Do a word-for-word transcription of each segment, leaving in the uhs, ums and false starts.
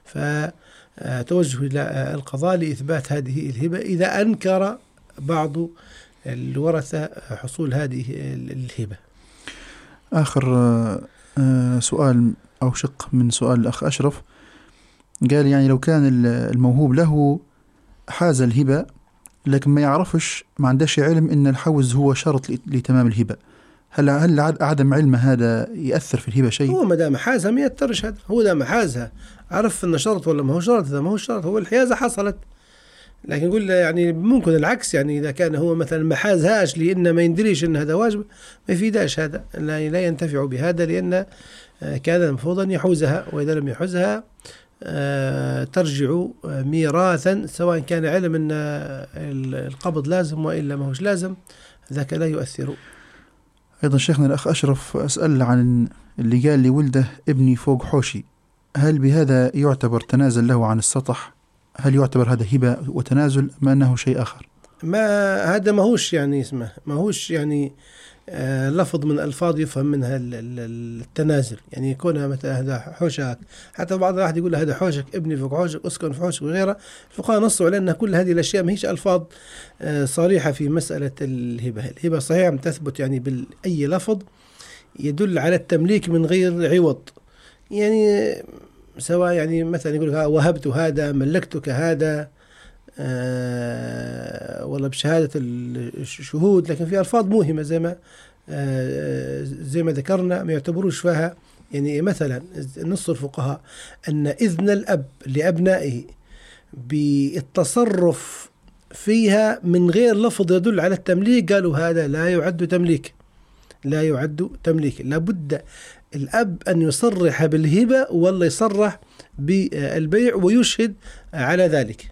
فتوجه إلى القضاء لإثبات هذه الهبة إذا أنكر بعض الورثة حصول هذه الهبة. آخر سؤال أو شق من سؤال الأخ أشرف، قال يعني لو كان الموهوب له حاز الهبة لكن ما يعرفش، ما عندهش علم إن الحوز هو شرط لتمام الهبة، هل هل عدم علم هذا يأثر في الهبة شيء؟ هو ما دام حازها ما يأثرش، هذا هو دام حازها عرف إن شرط ولا ما هو شرط، إذا ما هو شرط هو الحيازة حصلت. لكن يقول يعني ممكن العكس، يعني إذا كان هو مثلا ما حازهاش لأنه ما يندريش إن هذا واجب ما يفيداش، هذا لا, لا ينتفع بهذا، لأن كان المفروض أن يحوزها، وإذا لم يحوزها ترجع ميراثا، سواء كان علم أن القبض لازم وإلا ما هوش لازم، ذاك لا يؤثر. أيضا شيخنا الأخ أشرف أسأل عن اللي قال لي ولده ابني فوق حوشي، هل بهذا يعتبر تنازل له عن السطح؟ هل يعتبر هذا هبة وتنازل ما أنه شيء آخر؟ ما هذا ما هوش يعني اسمه ما هوش يعني آه لفظ من ألفاظ يفهم منها التنازل، يعني يكونها مثلا هذا حوشك، حتى بعض الواحد يقول هذا حوشك ابني فوق حوشك اسكن في حوشك وغيره. الفقهاء نصوا على أن كل هذه الأشياء ما هيش ألفاظ آه صريحة في مسألة الهبة. الهبة صحيح تثبت يعني بأي لفظ يدل على التمليك من غير عوض، يعني سواء يعني مثلا يقول لك وهبت هذا، ملكتك هذا، آه والله بشهادة الشهود، لكن في ألفاظ موهمة زي ما آه زي ما ذكرنا ما يعتبروش فيها. يعني مثلا نص الفقهاء أن إذن الأب لأبنائه بالتصرف فيها من غير لفظ يدل على التمليك، قالوا هذا لا يعد تمليك، لا يعد تمليك، لابد الأب أن يصرح بالهبة ولا يصرح بالبيع ويشهد على ذلك.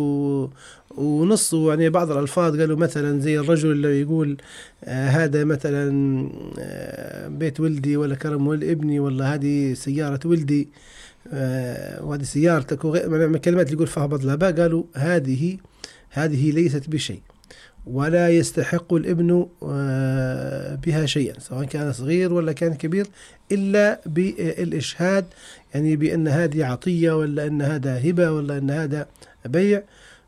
ونصوا يعني بعض الألفاظ قالوا مثلا زي الرجل اللي يقول آه هذا مثلا آه بيت ولدي ولا كرم ولد ابني، ولا هذه سيارة ولدي آه وهذه سيارتك، من الكلمات اللي يقول فيها بضلبة، قالوا هذه هذه ليست بشيء ولا يستحق الابن بها شيئا سواء كان صغير ولا كان كبير إلا بالإشهاد، يعني بأن هذه عطية ولا أن هذا هبة ولا أن هذا بيع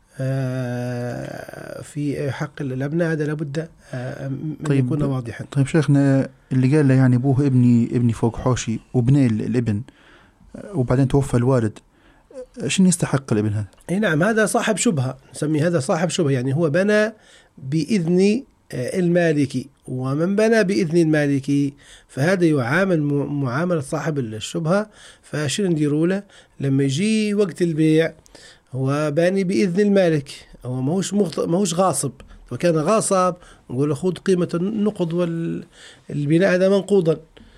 في حق الأبناء، هذا لابد أن طيب يكون واضحا. طيب شيخنا اللي قال له يعني أبوه ابني ابني فوق حوشي وبني الابن وبعدين توفى الوالد، شنو يستحق الابن هذا؟ اي نعم، هذا صاحب شبهة، نسميه هذا صاحب شبهة، يعني هو بنى بإذن المالكي، ومن بنى بإذن المالكي فهذا يعامل معاملة صاحب الشبهة. فشنو نديروا له لما يجي وقت البيع؟ هو باني بإذن المالك، هو ماهوش ماهوش غاصب، وكان غاصب نقول له خذ قيمة النقد والبناء هذا منقوضا.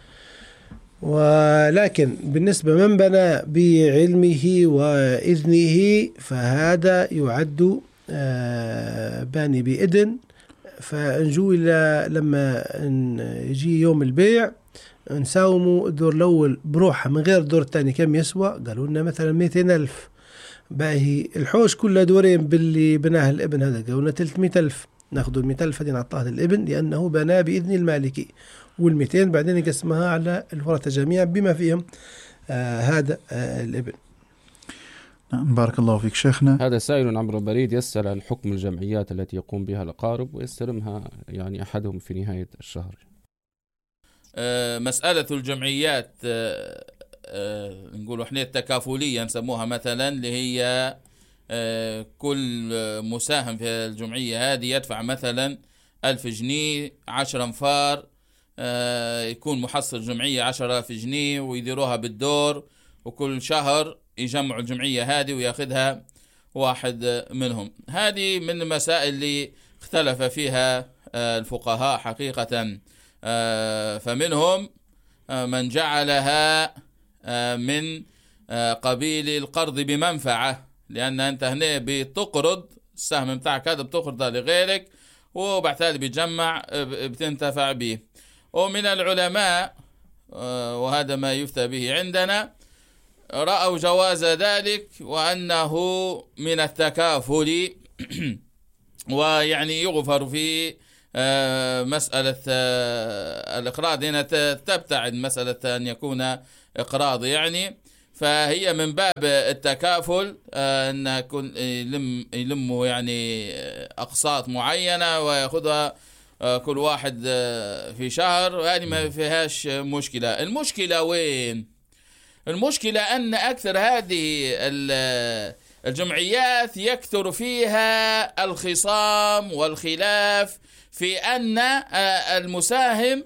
ولكن بالنسبة من بنى بعلمه وإذنه فهذا يعد باني بإذن. فنجو إلى لما يجي يوم البيع نساوموا الدور الأول بروحه من غير الدور الثاني كم يسوى، قالوا لنا مثلا مئتين ألف، باهي الحوش كله دورين باللي بناه الابن هذا قالوا لنا ثلاثمئة ألف، ناخذ المئتين ألف هذه نعطاها للابن لأنه بنى بإذن المالكي، والمئتين بعدين يقسمها على الورثة جميعا بما فيهم آه هذا آه الابن. نعم بارك الله فيك شيخنا. هذا سائل عبر البريد يسأل عن حكم الجمعيات التي يقوم بها الأقارب ويستلمها يعني أحدهم في نهاية الشهر. آه مسألة الجمعيات آه آه نقولوا احنا التكافلية نسموها مثلا، اللي هي آه كل مساهم في الجمعية هذه يدفع مثلا ألف جنيه عشر أنفار، آه يكون محصل جمعية عشرة آلاف جنيه ويديروها بالدور، وكل شهر يجمعوا الجمعية هذه وياخذها واحد منهم. هذه من المسائل اللي اختلف فيها آه الفقهاء حقيقة، آه فمنهم آه من جعلها آه من آه قبيل القرض بمنفعة، لأن أنت هنا بتقرض السهم بتاعك هذا بتقرضه لغيرك وبعد ذلك بتجمع بتنتفع به. ومن العلماء وهذا ما يفتى به عندنا رأوا جواز ذلك وأنه من التكافل ويعني يغفر في مسألة الإقراض، هنا تبتعد مسألة أن يكون إقراض يعني. فهي من باب التكافل أن يكون يلم يلموا يعني أقساط معينة ويأخذها كل واحد في شهر، وهذه ما فيهاش مشكلة. المشكلة وين؟ المشكلة أن أكثر هذه الجمعيات يكثر فيها الخصام والخلاف في أن المساهم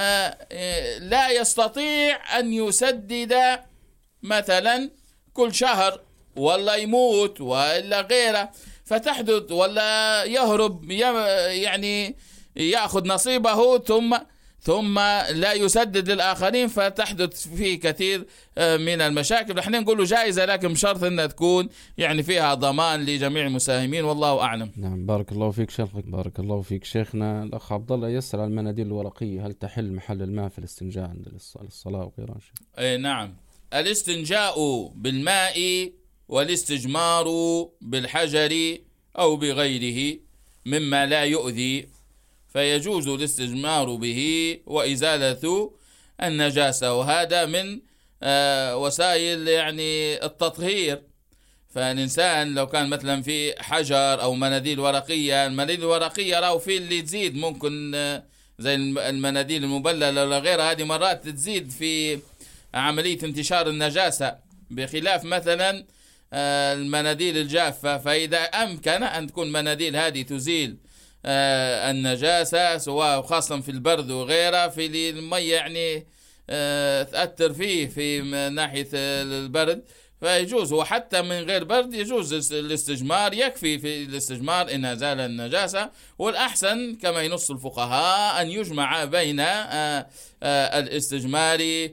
لا يستطيع أن يسدد مثلا كل شهر، ولا يموت ولا غيره، فتحدث ولا يهرب يعني يأخذ نصيبه ثم ثم لا يسدد للآخرين، فتحدث فيه كثير من المشاكل. احنا نقول له جائزة لكن بشرط أنها تكون يعني فيها ضمان لجميع المساهمين، والله أعلم. نعم، بارك الله فيك شيخ. بارك الله فيك شيخنا. الأخ عبد الله يسأل عن المناديل الورقية، هل تحل محل الماء في الاستنجاء عند الصلاة وغيرها؟ اي نعم، الاستنجاء بالماء والاستجمار بالحجر أو بغيره مما لا يؤذي، فيجوز الاستجمار به وإزالة النجاسة، وهذا من وسائل يعني التطهير. فالإنسان لو كان مثلا في حجر أو مناديل ورقية، المناديل الورقية راو في اللي تزيد ممكن زي المناديل المبللة ولا غيرها، هذه مرات تزيد في عملية انتشار النجاسة، بخلاف مثلا المناديل الجافة. فإذا أمكن أن تكون مناديل هذه تزيل النجاسة، سواء خاصة في البرد وغيره، في المية يعني تأثر فيه في ناحية البرد، فيجوز. وحتى من غير برد يجوز الاستجمار، يكفي في الاستجمار إن أزال النجاسة. والأحسن كما ينص الفقهاء أن يجمع بين الاستجمار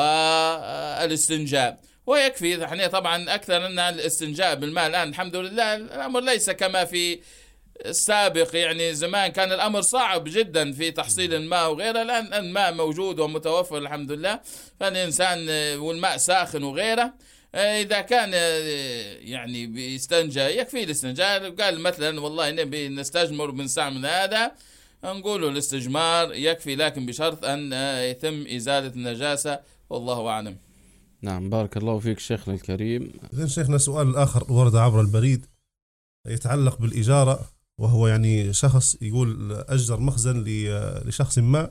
والاستنجاء، ويكفي. احنا طبعا أكثر أن الاستنجاء بالماء الآن الحمد لله الأمر ليس كما في السابق، يعني زمان كان الأمر صعب جدا في تحصيل الماء وغيره، الآن الماء موجود ومتوفر الحمد لله. فالإنسان والماء ساخن وغيره، إذا كان يعني بيستنجى يكفي الاستنجاء. قال مثلا والله نبي نستجمر بنستعمل هذا، نقوله الاستجمار يكفي، لكن بشرط أن يتم إزالة النجاسة، والله أعلم. نعم، بارك الله فيك شيخنا الكريم. إذن شيخنا سؤال آخر ورد عبر البريد يتعلق بالإجارة، وهو يعني شخص يقول أجر مخزن لشخص ما،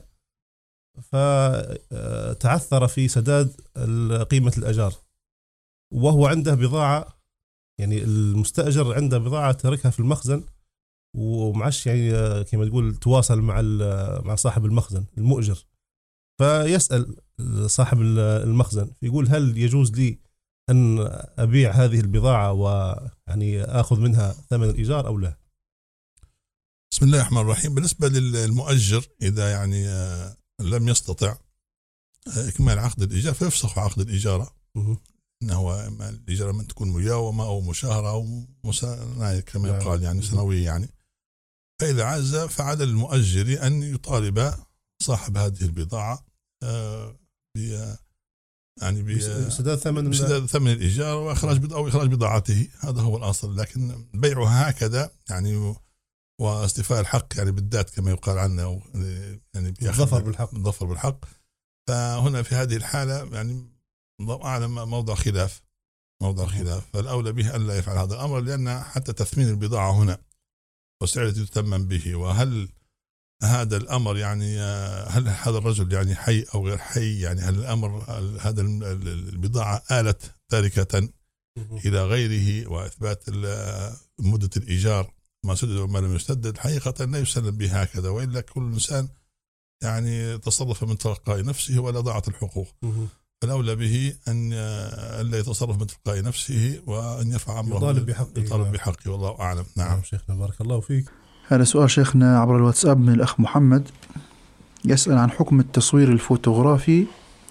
فتعثر في سداد قيمة الأجار، وهو عنده بضاعة، يعني المستأجر عنده بضاعة تركها في المخزن ومعش يعني كما تقول تواصل مع مع صاحب المخزن المؤجر، فيسأل صاحب المخزن يقول هل يجوز لي أن أبيع هذه البضاعة ويعني أخذ منها ثمن الإيجار أو لا؟ بسم الله الرحمن الرحيم. بالنسبة للمؤجر إذا يعني لم يستطع إكمال عقد الإيجار فيفسخ عقد الإجارة، إنه الإجارة من تكون مجاومة أو مشاهرة أو مسا... كما يقال يعني سنوية يعني. فإذا عز فعلى المؤجر أن يطالب صاحب هذه البضاعة ب يعني بسداد ثمن بسداد ثمن الإيجار وإخراج أو إخراج بضاعته، هذا هو الأصل. لكن بيعها هكذا يعني واستيفاء الحق يعني بالذات كما يقال عنه، يعني الظفر بالحق الظفر بالحق. فهنا في هذه الحالة يعني الله أعلم موضع خلاف موضع خلاف فالأولى به أن لا يفعل هذا الأمر، لأن حتى تثمين البضاعة هنا والسعر التي تتمم به، وهل هذا الأمر يعني هل هذا الرجل يعني حي أو غير حي، يعني هل الأمر هذا البضاعة آلت تاركة إلى غيره، وإثبات مدة الإيجار ما سدد وما لم يسدد، حقيقة لا يسلم به هكذا، وإلا كل إنسان يعني تصرف من تلقاء نفسه ولا ضاعت الحقوق. فالأولى به أن لا يتصرف من تلقاء نفسه وأن يرفع أمره يطالب بحقه يطالب بحقه والله أعلم. نعم. نعم شيخنا بارك الله فيك. هذا سؤال شيخنا عبر الواتساب من الأخ محمد، يسأل عن حكم التصوير الفوتوغرافي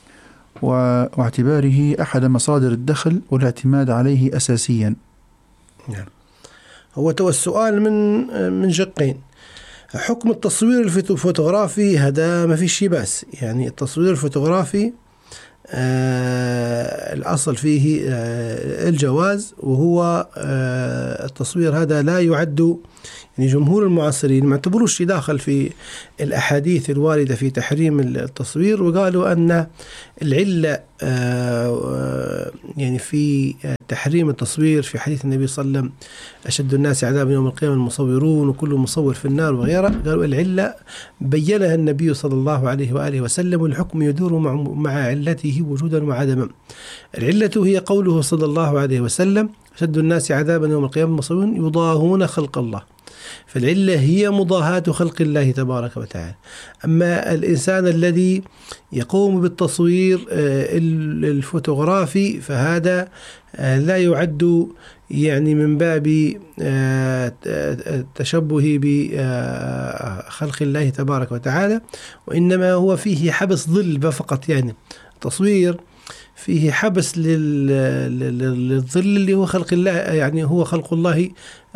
واعتباره أحد مصادر الدخل والاعتماد عليه أساسيا. نعم. هو تو السؤال من من شقين. حكم التصوير الفوتوغرافي هذا ما في شيء بس، يعني التصوير الفوتوغرافي آه الأصل فيه آه الجواز، وهو آه التصوير هذا لا يعد، يعني جمهور المعاصرين ما اعتبروش داخل في الأحاديث الواردة في تحريم التصوير، وقالوا أن العلة يعني في تحريم التصوير في حديث النبي صلى الله عليه وسلم أشد الناس عذابا يوم القيامة المصورون وكل مصور في النار وغيره. قالوا العلة بينها النبي صلى الله عليه وآله وسلم والحكم يدور مع, مع علته وجودا وعدما. العلة هي قوله صلى الله عليه وسلم أشد الناس عذابا يوم القيامة المصورون يضاهون خلق الله، فالعلة هي مضاهاة خلق الله تبارك وتعالى. أما الإنسان الذي يقوم بالتصوير الفوتوغرافي فهذا لا يعد يعني من باب التشبه بخلق الله تبارك وتعالى، وإنما هو فيه حبس ظل فقط. يعني تصوير فيه حبس للظل اللي هو خلق الله، يعني هو خلق الله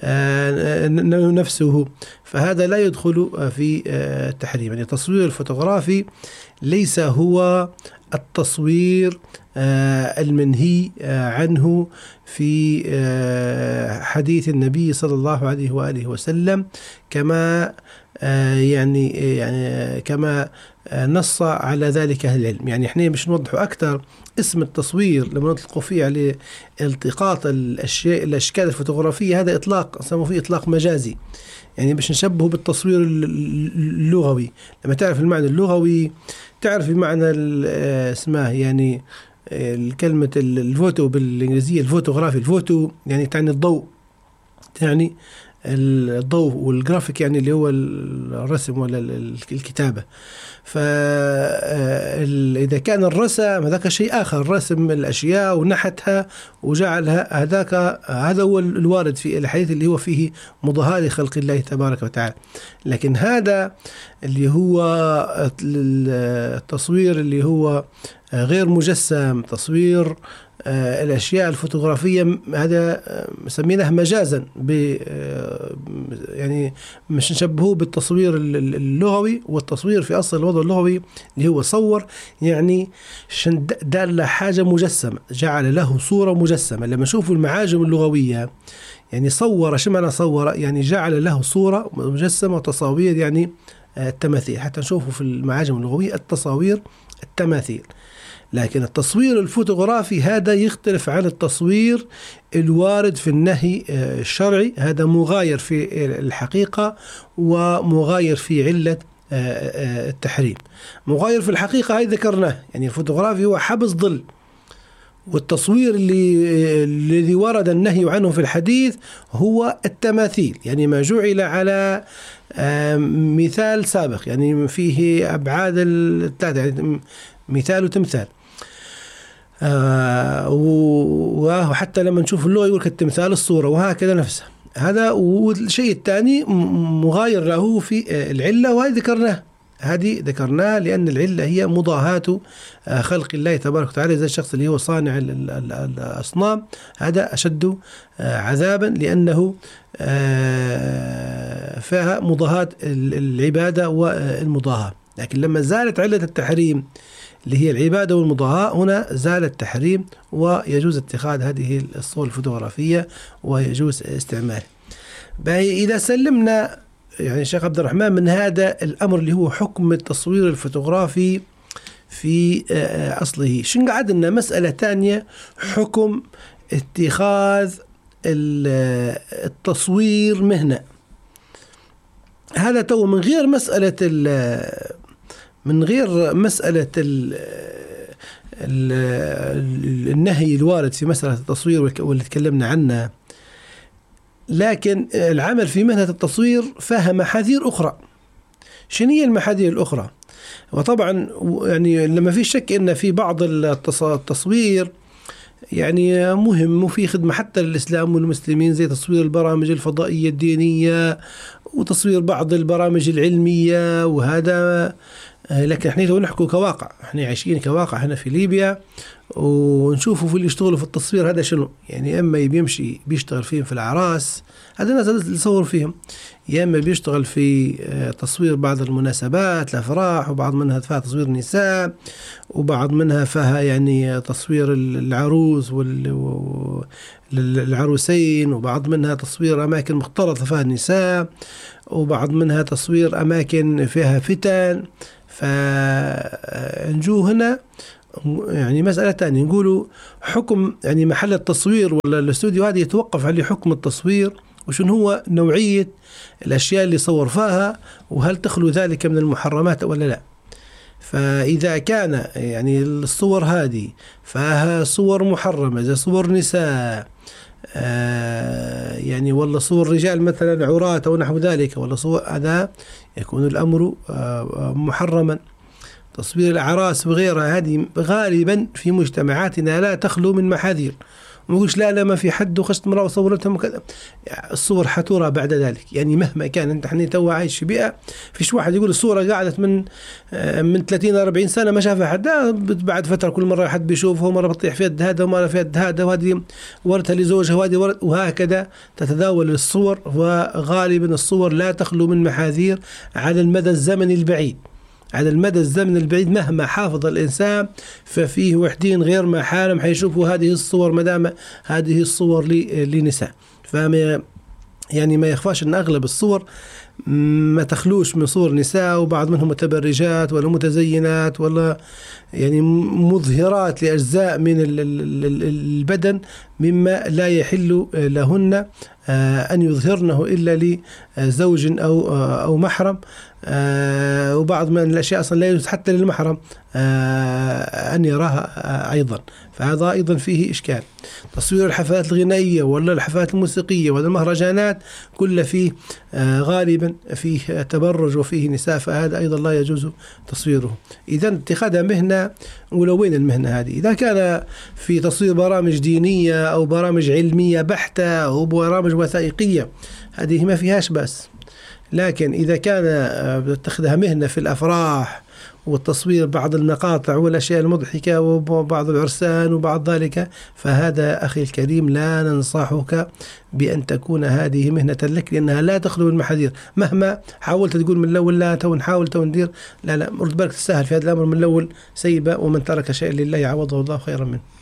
نفسه، فهذا لا يدخل في التحريم. يعني التصوير الفوتوغرافي ليس هو التصوير المنهي عنه في حديث النبي صلى الله عليه وآله وسلم، كما يعني يعني كما نص على ذلك أهل العلم. يعني احنا مش نوضحه أكثر. اسم التصوير لما نطلقوا فيه على التقاط الأشياء الأشكال الفوتوغرافية هذا إطلاق سموه فيه إطلاق مجازي، يعني باش نشبهه بالتصوير اللغوي. لما تعرف المعنى اللغوي تعرف المعنى اسمه يعني الكلمة الفوتو بالإنجليزية الفوتوغرافي، الفوتو يعني تعني الضوء، يعني الضوء، والجرافيك يعني اللي هو الرسم ولا الكتابة. فإذا كان الرسم هذاك شيء آخر، رسم الأشياء ونحتها وجعلها، هذاك هذا هو الوارد في الحديث اللي هو فيه مضاهاة لخلق الله تبارك وتعالى. لكن هذا اللي هو التصوير اللي هو غير مجسم، تصوير الأشياء الفوتوغرافية، هذا سميناه مجازا، يعني مش نشبهه بالتصوير اللغوي. والتصوير في أصل الوضع اللغوي اللي هو صور، يعني دال حاجة مجسمة، جعل له صورة مجسمة. لما نشوفوا المعاجم اللغوية يعني صور، شو معنى صور؟ يعني جعل له صورة مجسمة وتصاوير، يعني التماثيل. حتى نشوفوا في المعاجم اللغوية التصاوير التماثيل. لكن التصوير الفوتوغرافي هذا يختلف عن التصوير الوارد في النهي الشرعي، هذا مغاير في الحقيقة ومغاير في علة التحريم. مغاير في الحقيقة هاي ذكرناه، يعني الفوتوغرافي هو حبس ظل، والتصوير اللي الذي ورد النهي عنه في الحديث هو التماثيل، يعني ما جعل على مثال سابق، يعني فيه أبعاد الثلاثة، يعني مثال وتمثال. آه وحتى لما نشوف اللغة يقول كالتمثال الصورة، وهكذا نفسه. هذا. والشيء الثاني مغاير له في العلة، وهذه ذكرناه هذه ذكرناه لأن العلة هي مضاهاة خلق الله تبارك وتعالى. زي الشخص اللي هو صانع الأصنام هذا أشد عذابا، لأنه فيها مضاهاة العبادة والمضاهاة. لكن لما زالت علة التحريم اللي هي العبادة والمضاهاة، هنا زال التحريم ويجوز اتخاذ هذه الصور الفوتوغرافية ويجوز استعمالها. إذا سلمنا يعني شيخ عبد الرحمن من هذا الأمر اللي هو حكم التصوير الفوتوغرافي في أصله، شن قعد لنا مسألة تانية، حكم اتخاذ التصوير مهنة. هذا تو من غير مسألة من غير مسألة النهي الوارد في مسألة التصوير واللي تكلمنا عنها، لكن العمل في مهنة التصوير فيها محاذير أخرى. شنو هي المحاذير الأخرى؟ وطبعا يعني لما في شك إن في بعض التصوير يعني مهم وفي خدمة حتى للإسلام والمسلمين، زي تصوير البرامج الفضائية الدينية وتصوير بعض البرامج العلمية وهذا. لكن احنا لو نحكوا كواقع، احنا عايشين كواقع هنا في ليبيا ونشوفوا في اللي يشتغلوا في التصوير هذا شنو، يعني اما بيمشي بيشتغل فيهم في الأعراس، هذا الناس اللي يصور فيهم، يا اما بيشتغل في تصوير بعض المناسبات الافراح، وبعض منها فيها تصوير نساء، وبعض منها فيها يعني تصوير العروس والعروسين، وبعض منها تصوير اماكن مختلطه فيها النساء، وبعض منها تصوير اماكن فيها فتن. فنجو هنا يعني مسألة تانية، نقولوا حكم يعني محل التصوير ولا الاستوديو هذا يتوقف عليه حكم التصوير، وشنو هو نوعية الأشياء اللي صور فيها، وهل تخلو ذلك من المحرمات ولا لا. فإذا كان يعني الصور هذه فيها صور محرمة زي صور نساء آه يعني ولا صور رجال مثلا عراة أو نحو ذلك، ولا صور هذا يكون الأمر آه محرما. تصوير الأعراس وغيرها هذه غالبا في مجتمعاتنا لا تخلو من محاذير. ما يقولش لا لا ما في حد وخشت مرأة وصورتهم وكذا، الصور حترى بعد ذلك. يعني مهما كان انت حني تو عايش في بيئة فيش واحد يقول الصورة قعدت من من ثلاثين أربعين سنة ما شافها حد، بعد فترة كل مرة حد بيشوفه، مرة بتطيح في يد هذا ومرة في يد هذا، وهذه ورثها لزوجها وهذه، وهكذا تتداول الصور. وغالبا الصور لا تخلو من محاذير على المدى الزمني البعيد. على المدى الزمن البعيد مهما حافظ الإنسان ففيه وحدين غير ما حالهم حيشوفوا هذه الصور مدام هذه الصور لنساء. فما يعني ما يخفاش أن أغلب الصور ما تخلوش من صور نساء، وبعض منهم متبرجات ولا متزينات ولا يعني مظهرات لأجزاء من البدن مما لا يحل لهن أن يظهرنه إلا لزوج أو أو محرم. آه وبعض من الأشياء أصلا لا يجوز حتى للمحرم آه أن يراها آه أيضا. فهذا أيضا فيه إشكال. تصوير الحفلات الغنائية ولا الحفلات الموسيقية ولا المهرجانات كل فيه آه غالبا فيه تبرج وفيه نساء، فهذا أيضا لا يجوز تصويره. إذا اتخاذها مهنة، ولو وين المهنة هذه؟ إذا كان في تصوير برامج دينية أو برامج علمية بحتة أو برامج وثائقية هذه ما فيهاش بس. لكن إذا كان بتاخذها مهنة في الأفراح والتصوير بعض المقاطع والأشياء المضحكة وبعض العرسان وبعض ذلك، فهذا أخي الكريم لا ننصحك بأن تكون هذه مهنة لك، لأنها لا تخلو من المحاذير. مهما حاولت تقول من الأول لا تو نحاول تو ندير، لا لا رد بالك تستاهل في هذا الأمر من الأول سيبة، ومن ترك شيء لله عوضه الله خيرا منه.